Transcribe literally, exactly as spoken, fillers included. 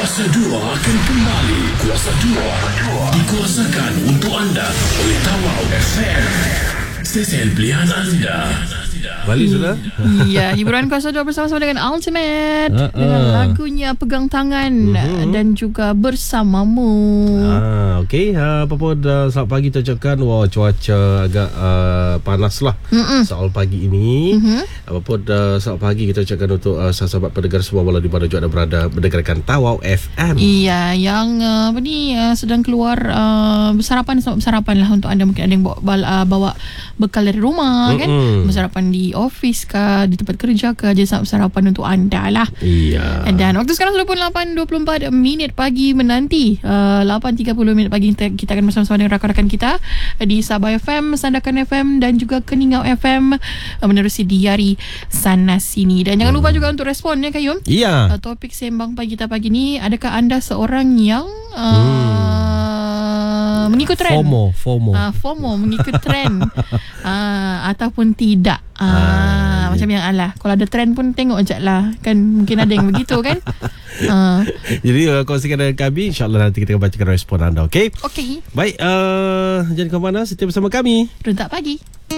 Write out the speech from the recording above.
Kuasa dua akan kembali. Kuasa dua dikuasakan untuk anda oleh Tawau F M, stesen pilihan anda. Balik sudah. Ya, hiburan Kuasa dua bersama-sama dengan Ultimate uh, uh. dengan lagunya Pegang Tangan uh-huh. dan juga Bersamamu. Ah, okey. Uh, apa pun uh, selamat pagi kita ucapkan. Wah, cuaca agak uh, panas lah Mm-mm. soal pagi ini. Uh-huh. Apa pun uh, selamat pagi kita ucapkan untuk uh, sahabat pendengar semua walau di mana juga anda berada mendengarkan Tawau F M. Iya, yang uh, apa ni uh, sedang keluar uh, bersarapan, selamat bersarapan lah untuk anda. Mungkin ada yang bawa, uh, bawa bekal dari rumah Mm-mm. kan, bersarapan di office ke, di tempat kerja ke, jadi sarapan untuk anda lah. Iya. Dan waktu sekarang sudah pun lapan dua puluh empat minit pagi menanti. uh, lapan tiga puluh minit pagi kita, kita akan bersama-sama dengan rakan-rakan kita di Sabah F M, Sandakan F M dan juga Keningau F M uh, menerusi diari sana sini. Dan jangan lupa juga untuk respon ya Kayum. Iya. uh, Topik sembang pagi kita pagi ni, adakah anda seorang yang uh, hmm. mengikut trend? FOMO, FOMO. Uh, FOMO mengikut trend uh, ataupun tidak. Uh, ah, macam yang alah, kalau ada trend pun tengok je lah. Kan mungkin ada yang begitu kan. uh. Jadi uh, kongsikan dengan kami, InsyaAllah nanti kita akan bacakan respon anda. Okey? Okey. Baik, uh, jadi ke mana? Setia bersama kami Rentak Pagi.